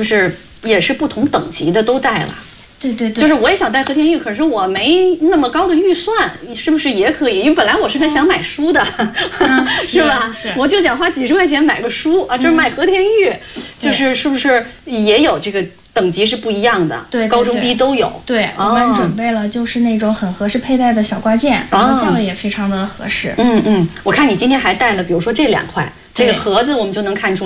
不是也是不同等级的都带了？ 对对对， 就是我也想带和田玉，可是我没那么高的预算，你是不是也可以？因为本来我是还想买书的，是吧？ 是， 我就想花几十块钱买个书啊，这是买和田玉，是不是也有这个等级是不一样的？ 对， 高中低都有。 对，我们准备了就是那种很合适佩戴的小挂件，然后价位也非常的合适。 我看你今天还带了，比如说这2块，这个盒子我们就能看出。